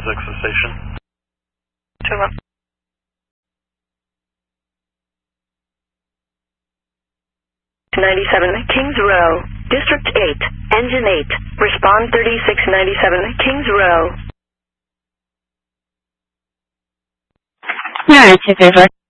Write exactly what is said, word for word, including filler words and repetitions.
six the station. two one. ninety-seven, Kings Row, District eight, Engine eight, respond thirty-six ninety-seven, Kings Row. Yeah, it's a favor.